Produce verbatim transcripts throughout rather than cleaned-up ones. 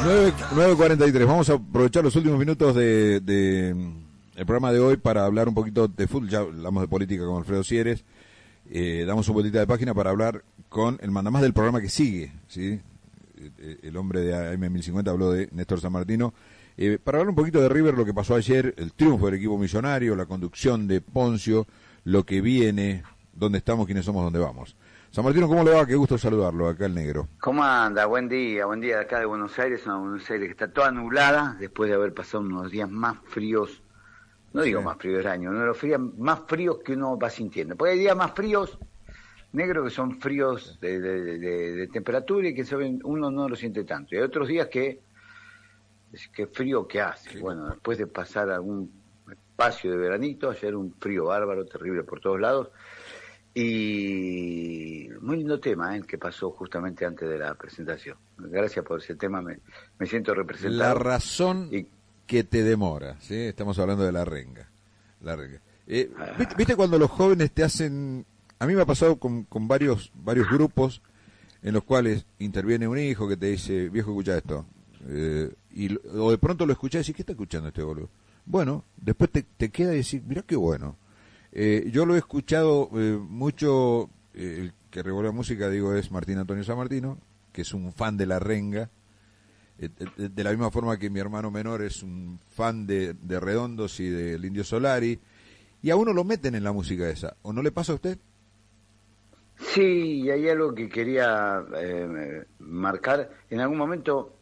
nueve cuarenta y tres, vamos a aprovechar los últimos minutos de, de el programa de hoy para hablar un poquito de fútbol. Ya hablamos de política con Alfredo Sieres, eh, damos una vueltita de página para hablar con el mandamás del programa que sigue, ¿sí? El hombre de A M mil cincuenta habló de Néstor Sanmartino, eh, para hablar un poquito de River, lo que pasó ayer, el triunfo del equipo millonario, la conducción de Poncio, lo que viene, dónde estamos, quiénes somos, dónde vamos. Sanmartino, ¿cómo le va? Qué gusto saludarlo, acá el negro. ¿Cómo anda? Buen día, buen día de acá de Buenos Aires, una Buenos Aires que está toda nublada, después de haber pasado unos días más fríos, no digo sí. más fríos del año, uno de los fríos más fríos que uno va sintiendo, porque hay días más fríos, negros, que son fríos de, de, de, de temperatura y que uno no lo siente tanto, y hay otros días que, que frío que hace, sí. Bueno, después de pasar algún espacio de veranito, ayer un frío bárbaro, terrible por todos lados. Y muy lindo tema, ¿eh? El que pasó justamente antes de la presentación. Gracias por ese tema, me, me siento representado. La razón y... que te demora, ¿sí? Estamos hablando de la renga. La renga. Eh, ah. ¿viste, ¿Viste cuando los jóvenes te hacen... A mí me ha pasado con, con varios varios grupos en los cuales interviene un hijo que te dice, viejo, escucha esto. Eh, y, o de pronto lo escuchás y decís, ¿qué está escuchando este boludo? Bueno, después te, te queda y decís, mirá qué bueno. Eh, yo lo he escuchado eh, mucho, eh, el que revuelve música, digo, es Martín Antonio Sanmartino, que es un fan de la renga, eh, de, de la misma forma que mi hermano menor es un fan de, de Redondos y del Indio Solari, y a uno lo meten en la música esa, ¿o no le pasa a usted? Sí, y hay algo que quería eh, marcar. En algún momento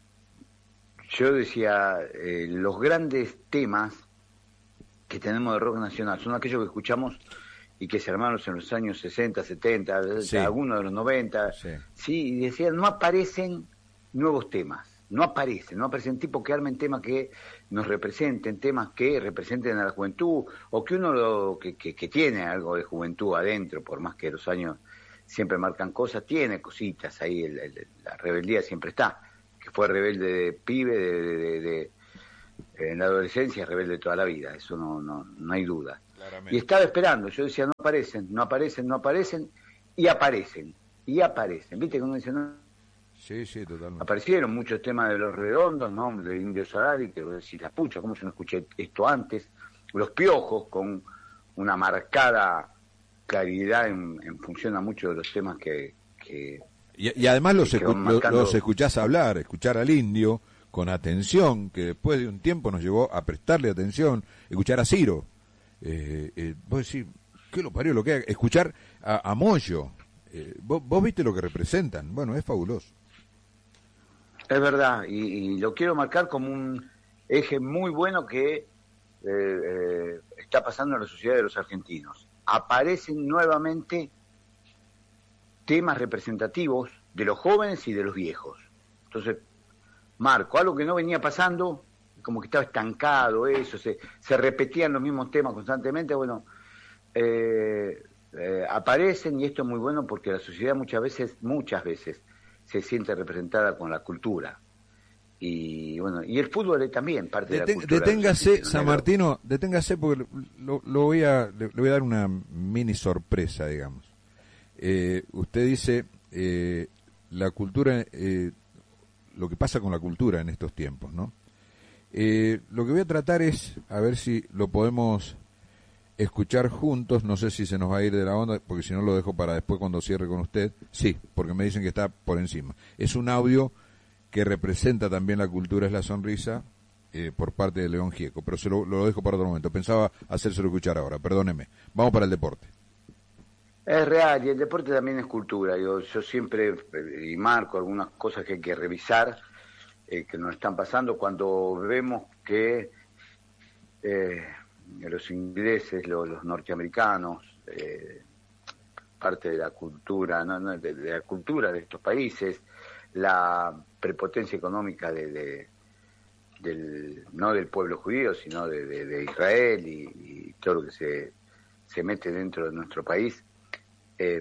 yo decía, eh, los grandes temas que tenemos de rock nacional son aquellos que escuchamos y que se armaron en los años sesenta, setenta, sí. algunos de los noventa, sí. sí, y decían, no aparecen nuevos temas, no aparecen, no aparecen tipos que armen temas que nos representen, temas que representen a la juventud, o que uno lo, que, que, que tiene algo de juventud adentro, por más que los años siempre marcan cosas, tiene cositas ahí, el, el, la rebeldía siempre está, que fue rebelde de pibe, de, de, de, de en la adolescencia, rebelde toda la vida, eso no no no hay duda. Claramente. Y estaba esperando, yo decía, no aparecen, no aparecen, no aparecen, y aparecen, y aparecen, ¿viste? Cuando dicen, no? Sí, sí, totalmente. Aparecieron muchos temas de Los Redondos, ¿no? De Indio Solari, que vos decís, la pucha, ¿cómo yo no escuché esto antes? Los Piojos, con una marcada claridad en, en función a muchos de los temas que... que y, y además los, que escu marcando... los escuchás hablar, escuchar al Indio con atención, que después de un tiempo nos llevó a prestarle atención, escuchar a Ciro, eh, eh, vos decís, ¿qué lo parió? Lo que es? Escuchar a, a Moyo, eh, vos, vos viste lo que representan, bueno, es fabuloso. Es verdad, y, y lo quiero marcar como un eje muy bueno que eh, eh, está pasando en la sociedad de los argentinos. Aparecen nuevamente temas representativos de los jóvenes y de los viejos. Entonces, marco, algo que no venía pasando, como que estaba estancado eso, se, se repetían los mismos temas constantemente, bueno, eh, eh, aparecen, y esto es muy bueno porque la sociedad muchas veces, muchas veces, se siente representada con la cultura. Y bueno, y el fútbol es también parte Deten, de la cultura. Deténgase, Sanmartino, deténgase porque lo, lo voy a, le, le voy a dar una mini sorpresa, digamos. Eh, usted dice, eh, la cultura... Eh, lo que pasa con la cultura en estos tiempos, ¿no? Eh, lo que voy a tratar es, a ver si lo podemos escuchar juntos, no sé si se nos va a ir de la onda, porque si no lo dejo para después cuando cierre con usted. Sí, porque me dicen que está por encima. Es un audio que representa también la cultura, es la sonrisa, eh, por parte de León Gieco, pero se lo, lo dejo para otro momento. Pensaba hacérselo escuchar ahora, perdóneme. Vamos para el deporte. Es real, y el deporte también es cultura. Yo, yo siempre, y marco algunas cosas que hay que revisar, eh, que nos están pasando cuando vemos que eh, los ingleses, los, los norteamericanos, eh, parte de la cultura, no, no, de, de la cultura de estos países, la prepotencia económica de, de del no del pueblo judío, sino de, de, de Israel y, y todo lo que se, se mete dentro de nuestro país. Eh,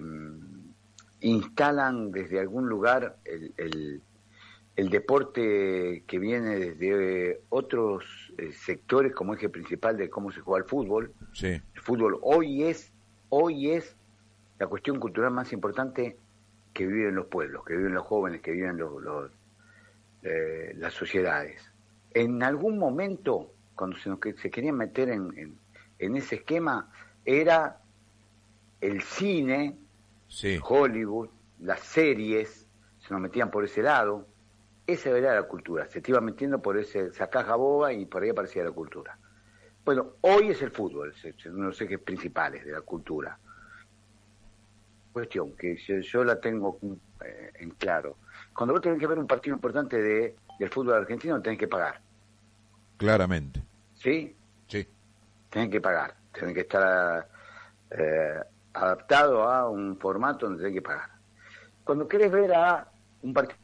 instalan desde algún lugar el, el, el deporte que viene desde otros eh, sectores como eje principal de cómo se juega el fútbol. Sí. El fútbol hoy es hoy es la cuestión cultural más importante que viven los pueblos, que viven los jóvenes, que viven los, los, eh, las sociedades. En algún momento, cuando se, nos, se querían meter en, en, en ese esquema, era el cine, sí. Hollywood, las series, se nos metían por ese lado. Esa era la cultura, se te iba metiendo por ese, esa caja boba y por ahí aparecía la cultura. Bueno, hoy es el fútbol, uno de los ejes principales de la cultura. Cuestión que yo, yo la tengo eh, en claro. Cuando vos tenés que ver un partido importante de, del fútbol argentino, tenés que pagar. Claramente. ¿Sí? Sí. Tenés que pagar, tenés que estar eh, adaptado a un formato donde tenés que pagar. Cuando querés ver a un partido,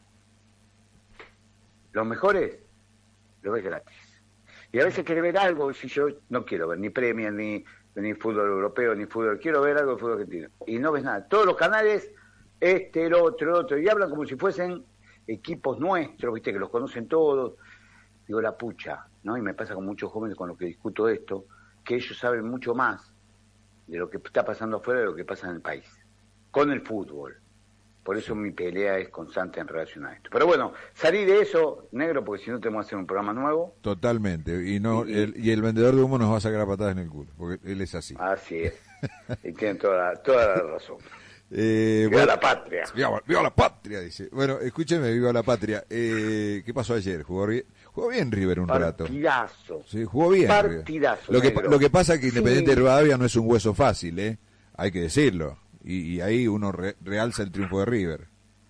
los mejores, lo ves gratis. Y a veces querés ver algo, si yo no quiero ver ni Premier, ni, ni fútbol europeo, ni fútbol, quiero ver algo de fútbol argentino. Y no ves nada. Todos los canales, este, el otro, el otro, y hablan como si fuesen equipos nuestros, viste, que los conocen todos. Digo, la pucha, ¿no? Y me pasa con muchos jóvenes con los que discuto esto, que ellos saben mucho más de lo que está pasando afuera de lo que pasa en el país, con el fútbol. Por eso mi pelea es constante en relación a esto. Pero bueno, salí de eso, negro, porque si no tenemos que hacer un programa nuevo. Totalmente. Y no y, el, y el vendedor de humo nos va a sacar a patadas en el culo, porque él es así. Así es. Y tiene toda, toda la razón. Eh, viva bueno, la patria. Viva, viva la patria, dice. Bueno, escúcheme, viva la patria. Eh, ¿Qué pasó ayer? ¿Jugó bien? Jugó bien River un Partidazo. rato. Partidazo. Sí, jugó bien. Partidazo. Lo que, negro. lo que pasa es que Independiente sí. de Rivadavia no es un hueso fácil, ¿eh? Hay que decirlo. Y, y ahí uno re, realza el triunfo de River.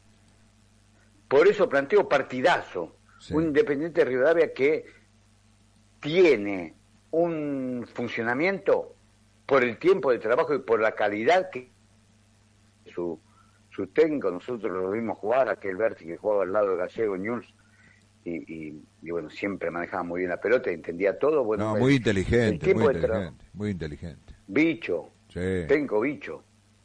Por eso planteo partidazo. Sí. Un Independiente de Rivadavia que tiene un funcionamiento por el tiempo de trabajo y por la calidad que su, su técnico, nosotros lo vimos jugar, aquel Berti que jugaba al lado de Gallego, Newell's, y, y, y bueno, siempre manejaba muy bien la pelota, entendía todo. Bueno, no, muy el, inteligente, el muy inteligente, muy inteligente. Bicho, sí. técnico bicho.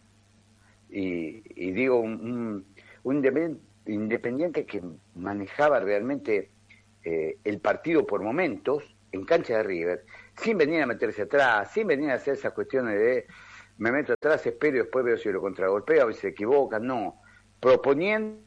Y, y digo, un, un, un independiente, independiente que manejaba realmente eh, el partido por momentos en cancha de River, sin venir a meterse atrás, sin venir a hacer esas cuestiones de me meto atrás, espero y después veo si lo contragolpeo, a veces se equivocan, no, proponiendo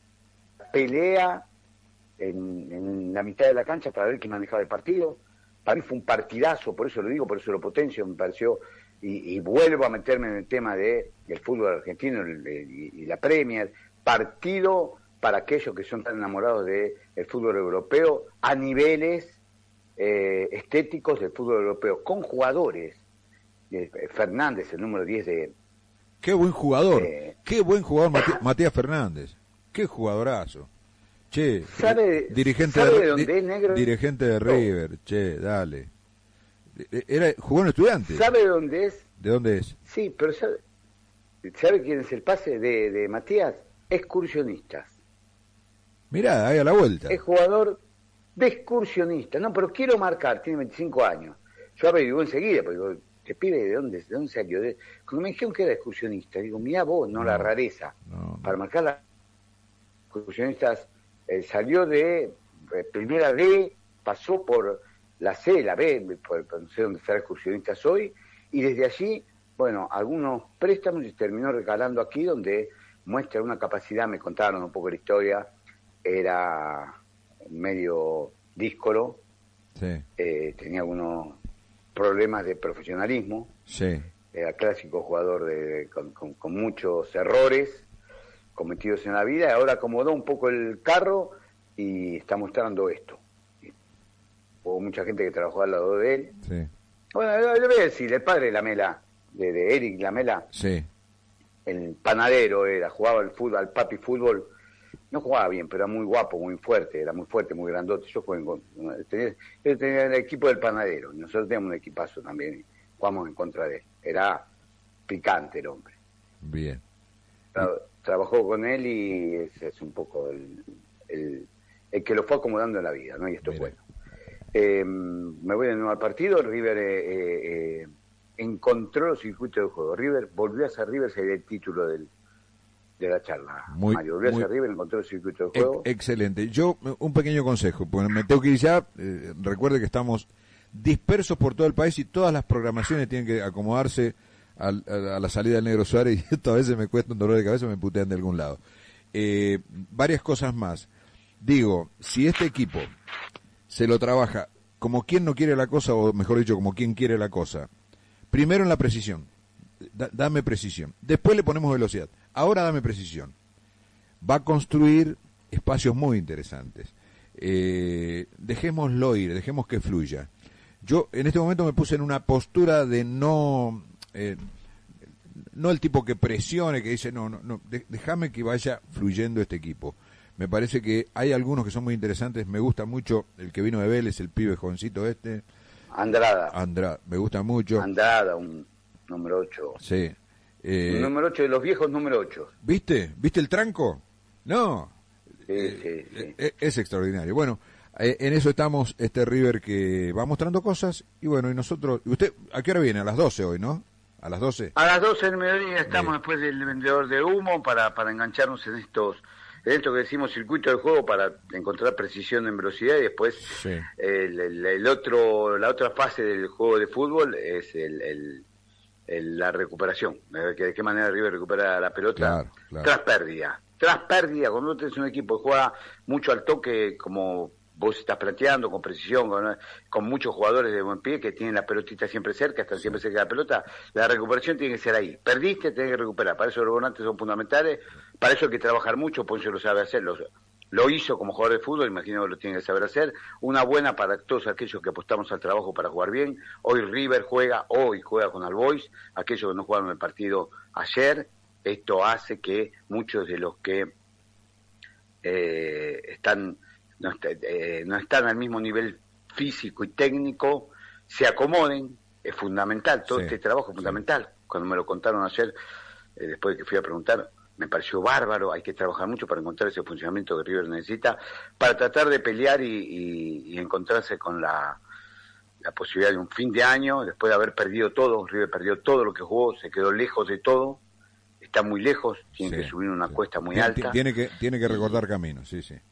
pelea en, en la mitad de la cancha para ver quién manejaba el partido. Para mí fue un partidazo, por eso lo digo, por eso lo potencio, me pareció, y, y vuelvo a meterme en el tema de el fútbol argentino y, y la Premier, partido para aquellos que son tan enamorados del fútbol europeo a niveles eh, estéticos del fútbol europeo, con jugadores. Eh, Fernández, el número diez de... ¡Qué buen jugador! Eh, ¡Qué buen jugador Matías, Matías Fernández! ¡Qué jugadorazo! Che, ¿sabe, dirigente, ¿sabe de, de dónde es, negro? Dirigente de River, no. Che, dale. Era, ¿Jugó en Estudiantes? ¿Sabe de dónde es? ¿De dónde es? Sí, pero ¿sabe, ¿sabe quién es el pase de, de Matías? Excursionistas. Mirá, ahí a la vuelta. Es jugador de excursionistas. No, pero quiero marcar, tiene veinticinco años. Yo averigué enseguida, porque digo, ¿te pide de dónde, de dónde salió? De... Cuando me dijeron que era excursionista, digo, mirá vos, no, no la rareza. No, no. Para marcar las excursionistas, eh, salió de eh, primera D, pasó por la C, la B, por, por, no sé dónde está excursionistas hoy, y desde allí, bueno, algunos préstamos y terminó recalando aquí, donde muestra una capacidad, me contaron un poco la historia, era medio díscolo, sí. eh, tenía algunos problemas de profesionalismo, sí. era clásico jugador de, de, con, con, con muchos errores cometidos en la vida, y ahora acomodó un poco el carro y está mostrando esto. Hubo mucha gente que trabajó al lado de él. Sí. Bueno, le voy a decir, el padre de Lamela, de, de Eric Lamela, sí. el panadero era, jugaba al fútbol, al papi fútbol, no jugaba bien, pero era muy guapo, muy fuerte, era muy fuerte, muy grandote. Yo jugué en, tenía, él tenía el equipo del panadero, y nosotros teníamos un equipazo también, jugamos en contra de él. Era picante el hombre. Bien. Tra, trabajó con él y es, es un poco el, el, el que lo fue acomodando en la vida, ¿no? Y esto es bueno. Eh, me voy de nuevo al partido. River eh, eh, encontró los circuitos de juego. River volvió a ser River, sería el título del, de la charla. Muy, Mario, volvió muy, a ser River, encontró el circuito de juego. Ex excelente. Yo, un pequeño consejo, porque me tengo que ir ya. Eh, recuerde que estamos dispersos por todo el país y todas las programaciones tienen que acomodarse al, a, a la salida del Negro Suárez, y esto a veces me cuesta un dolor de cabeza, me putean de algún lado. Eh, varias cosas más. Digo, si este equipo se lo trabaja como quien no quiere la cosa, o mejor dicho, como quien quiere la cosa, primero en la precisión, da, dame precisión, después le ponemos velocidad, ahora dame precisión, va a construir espacios muy interesantes. Eh, dejémoslo ir, dejemos que fluya. Yo en este momento me puse en una postura de no, eh, no el tipo que presione, que dice, no, no, no, de, déjame que vaya fluyendo este equipo. Me parece que hay algunos que son muy interesantes, me gusta mucho el que vino de Vélez, el pibe jovencito este. Andrada. Andrada, me gusta mucho. Andrada, un número ocho. Sí. Eh, un número ocho de los viejos número ocho. ¿Viste? ¿Viste el tranco? No. Sí, eh, sí, sí. Es, es extraordinario. Bueno, eh, en eso estamos, este River que va mostrando cosas, y bueno, y nosotros, ¿usted a qué hora viene? A las doce hoy, ¿no? A las doce. A las doce del mediodía estamos Bien. después del vendedor de humo para, para engancharnos en estos, en esto que decimos circuito de juego, para encontrar precisión en velocidad, y después Sí. el, el, el otro, la otra fase del juego de fútbol es el, el, el la recuperación, de qué, de qué manera River recupera la pelota Claro, claro. tras pérdida. Tras pérdida, cuando tenés un equipo que juega mucho al toque, como vos estás planteando, con precisión, con, con muchos jugadores de buen pie que tienen la pelotita siempre cerca, están siempre cerca de la pelota, la recuperación tiene que ser ahí. Perdiste, tenés que recuperar. Para eso los volantes son fundamentales, para eso hay que trabajar mucho, Ponce lo sabe hacer, lo, lo hizo como jugador de fútbol, imagino que lo tiene que saber hacer. Una buena para todos aquellos que apostamos al trabajo para jugar bien. Hoy River juega, hoy juega con All Boys, aquellos que no jugaron el partido ayer. Esto hace que muchos de los que eh, están no, está, eh, no están al mismo nivel físico y técnico se acomoden. Es fundamental, todo Sí, este trabajo es fundamental. Sí. Cuando me lo contaron ayer, eh, después de que fui a preguntar, me pareció bárbaro. Hay que trabajar mucho para encontrar ese funcionamiento que River necesita para tratar de pelear y, y, y encontrarse con la, la posibilidad de un fin de año después de haber perdido todo. River perdió todo lo que jugó, se quedó lejos de todo. Está muy lejos, tiene Sí, que subir una sí. cuesta muy Tien, alta. Tiene que, tiene que recordar caminos, sí, sí.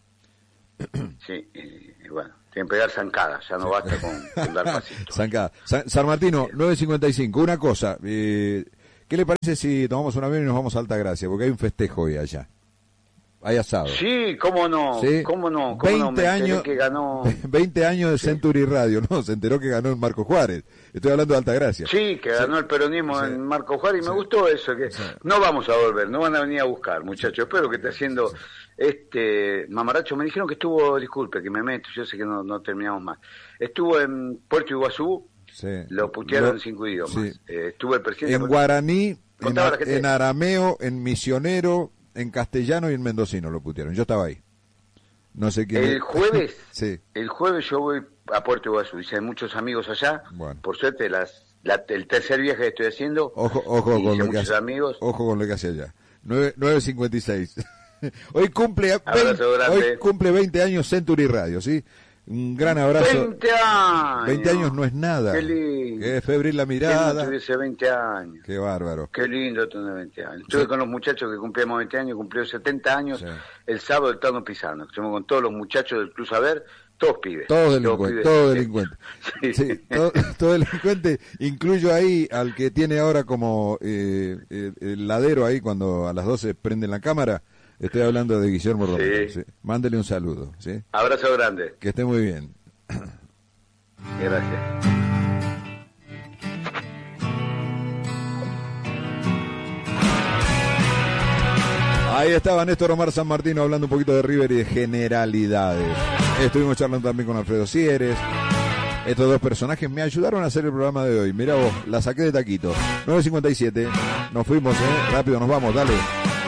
Sí, y, y bueno, tiene que pegar zancadas, ya no sí. basta con, con dar pasitos. Zancada. San, San Martino, sí. nueve cincuenta y cinco, una cosa, eh, ¿qué le parece si tomamos un avión y nos vamos a Altagracia? Porque hay un festejo hoy allá. Hay asado. Sí, cómo no, ¿Sí? cómo no, cómo no, me años, que ganó... veinte años de sí. Century Radio, no, se enteró que ganó en Marco Juárez. Estoy hablando de Altagracia. Sí, que ganó sí. el peronismo sí. en Marco Juárez, y sí. me gustó eso, que sí. no vamos a volver, no van a venir a buscar, muchachos. Espero que esté haciendo sí. este mamaracho. Me dijeron que estuvo, disculpe que me meto, yo sé que no, no terminamos más. Estuvo en Puerto Iguazú, sí. lo putearon lo, en cinco idiomas. Sí. Eh, estuvo el presidente... En guaraní, en, a, en arameo, en misionero... En castellano y en mendocino lo putearon. Yo estaba ahí. No sé quién. El jueves, sí. el jueves yo voy a Puerto Iguazú. Hice muchos amigos allá. Bueno. Por suerte, las, la, el tercer viaje que estoy haciendo. Ojo, ojo con lo que hace. Amigos. Ojo con lo que hace allá. nueve cincuenta y seis. Hoy cumple veinte, hoy cumple veinte años Century Radio, ¿sí? Un gran abrazo. veinte años. veinte años no es nada. Qué lindo. Qué febril la mirada. Que tuviese veinte años. Qué bárbaro. Qué lindo tener veinte años. Estuve sí. con los muchachos que cumplíamos veinte años, cumplió setenta años sí. el sábado del Tano Pisano. Estuvimos con todos los muchachos del Club Saber, todos pibes. Todos delincuentes, todos delincuentes. Sí. Sí, todo, todo delincuente. Incluyo ahí al que tiene ahora como eh, eh, el ladero ahí cuando a las doce prenden la cámara. Estoy hablando de Guillermo Romero. Sí. Sí. Mándele un saludo. ¿Sí? Abrazo grande. Que esté muy bien. Gracias. Ahí estaba Néstor Omar San Martino hablando un poquito de River y de generalidades. Estuvimos charlando también con Alfredo Sieres. Estos dos personajes me ayudaron a hacer el programa de hoy. Mirá vos, la saqué de taquito. nueve cincuenta y siete. Nos fuimos, ¿eh? Rápido, nos vamos, dale.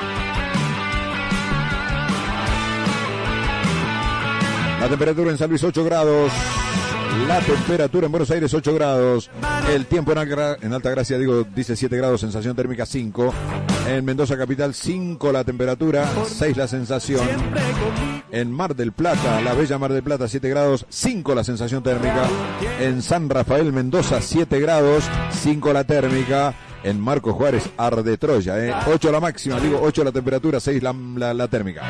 La temperatura en San Luis ocho grados, la temperatura en Buenos Aires ocho grados, el tiempo en, Algra, en Altagracia, digo, dice siete grados, sensación térmica cinco, en Mendoza capital cinco la temperatura, seis la sensación, en Mar del Plata, la bella Mar del Plata siete grados, cinco la sensación térmica, en San Rafael Mendoza siete grados, cinco la térmica, en Marco Juárez arde Troya, eh, ocho la máxima, digo ocho la temperatura, seis la, la, la térmica.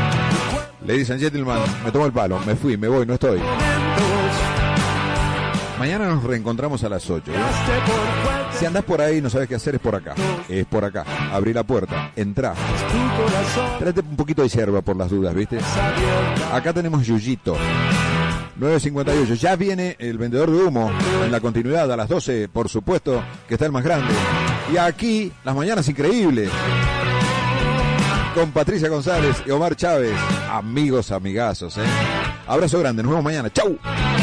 Ladies and gentlemen, me tomo el palo, me fui, me voy, no estoy. Mañana nos reencontramos a las ocho. ¿eh? Si andás por ahí, no sabes qué hacer, es por acá. Es por acá. Abrí la puerta, entrá. Tráete un poquito de hierba por las dudas, ¿viste? Acá tenemos Yuyito. nueve cincuenta y ocho. Ya viene el vendedor de humo en la continuidad a las doce, por supuesto, que está el más grande. Y aquí, las mañanas increíbles. Con Patricia González y Omar Chávez. Amigos, amigazos, ¿eh? Abrazo grande, nos vemos mañana. ¡Chau!